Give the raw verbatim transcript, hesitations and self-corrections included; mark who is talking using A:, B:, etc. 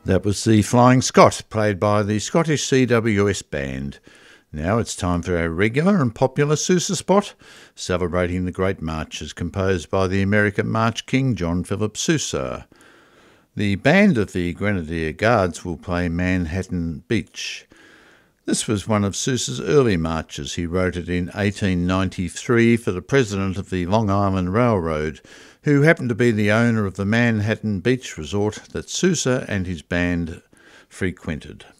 A: That was the Flying Scot, played by the Scottish C W S Band. Now it's time for our regular and popular Sousa spot, celebrating the great marches composed by the American March King John Philip Sousa. The band of the Grenadier Guards will play Manhattan Beach. This was one of Sousa's early marches. He wrote it in eighteen ninety-three for the president of the Long Island Railroad, who happened to be the owner of the Manhattan Beach resort that Sousa and his band frequented.